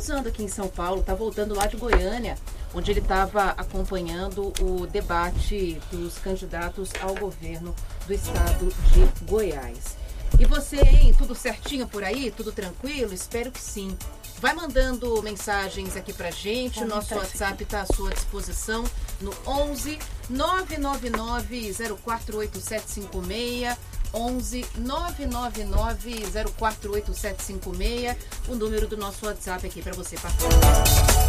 pousando aqui em São Paulo, está voltando lá de Goiânia, onde ele estava acompanhando o debate dos candidatos ao governo do estado de Goiás. E você, hein? Tudo certinho por aí? Tudo tranquilo? Espero que sim. Vai mandando mensagens aqui pra gente, o nosso WhatsApp está à sua disposição no 11 999 048756, 11 999 048756, o número do nosso WhatsApp aqui para você participar.